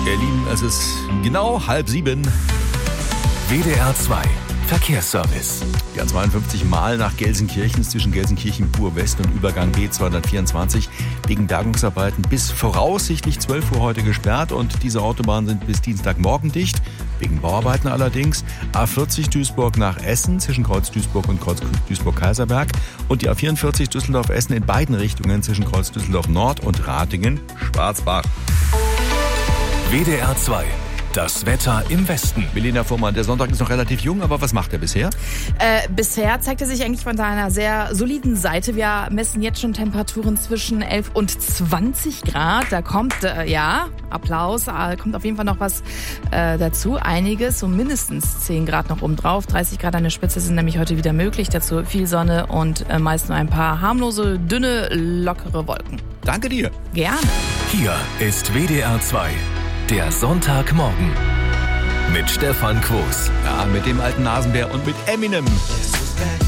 Ihr Lieben, es ist genau 6:30. WDR 2 Verkehrsservice. Ja, 52 Mal nach Gelsenkirchen, zwischen Gelsenkirchen-Pur West und Übergang B224 wegen Bergungsarbeiten bis voraussichtlich 12 Uhr heute gesperrt und diese Autobahnen sind bis Dienstagmorgen dicht, wegen Bauarbeiten allerdings. A40 Duisburg nach Essen zwischen Kreuz Duisburg und Kreuz Duisburg-Kaiserberg und die A44 Düsseldorf-Essen in beiden Richtungen zwischen Kreuz Düsseldorf Nord und Ratingen-Schwarzbach. WDR 2. Das Wetter im Westen. Milena Fuhrmann, der Sonntag ist noch relativ jung, aber was macht er bisher? Bisher zeigt er sich eigentlich von einer sehr soliden Seite. Wir messen jetzt schon Temperaturen zwischen 11 und 20 Grad. Da kommt, Applaus, kommt auf jeden Fall noch was dazu. Einiges, so mindestens 10 Grad noch oben drauf. 30 Grad an der Spitze sind nämlich heute wieder möglich. Dazu viel Sonne und meist nur ein paar harmlose, dünne, lockere Wolken. Danke dir. Gerne. Hier ist WDR 2. Der Sonntagmorgen mit Stefan Quos. Ja, mit dem alten Nasenbär und mit Eminem.